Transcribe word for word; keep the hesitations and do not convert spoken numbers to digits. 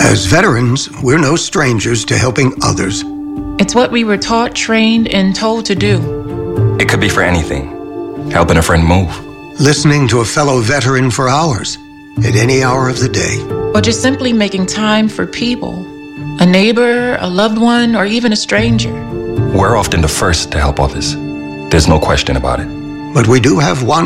As veterans, we're no strangers to helping others. It's what we were taught, trained, and told to do. It could be for anything. Helping a friend move. Listening to a fellow veteran for hours, at any hour of the day. Or just simply making time for people. A neighbor, a loved one, or even a stranger. We're often the first to help others. There's no question about it. But we do have one